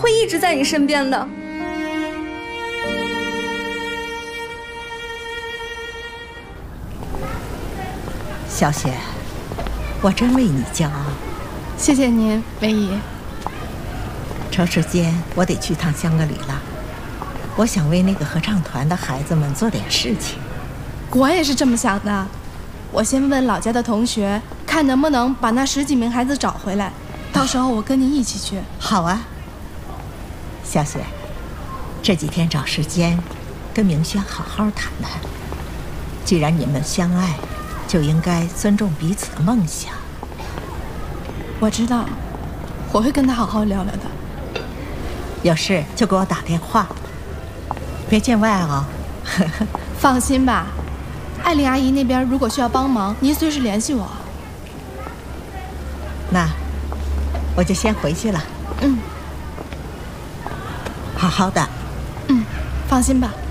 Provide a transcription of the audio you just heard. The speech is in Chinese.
会一直在你身边的。 小雪，我真为你骄傲。 谢谢您，梅姨。 抽时间我得去趟香格里拉，我想为那个合唱团的孩子们做点事情。 我也是这么想的，我先问老家的同学，看能不能把那10几名孩子找回来，到时候我跟您一起去。 好啊，小雪，这几天找时间跟明轩好好谈谈。既然你们相爱，就应该尊重彼此的梦想。 我知道，我会跟他好好聊聊的。 有事就给我打电话，别见外哦。 放心吧，艾琳阿姨那边如果需要帮忙，您随时联系我。 那我就先回去了。 嗯， 好好的。 放心吧。